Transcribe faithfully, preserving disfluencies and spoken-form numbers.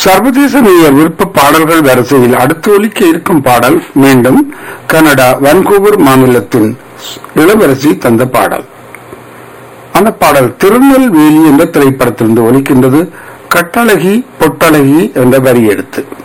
சர்வதேச நேய விருப்ப பாடல்கள் வரிசையில் அடுத்து ஒலிக்க இருக்கும் பாடல் மீண்டும் கனடா வான்கூவர் மாநிலத்தின் இளவரசி தந்த பாடல். அந்த பாடல் திருநெல்வேலி என்ற திரைப்படத்திலிருந்து ஒலிக்கின்றது. கட்டழகி பொட்டழகி என்ற வரி எடுத்து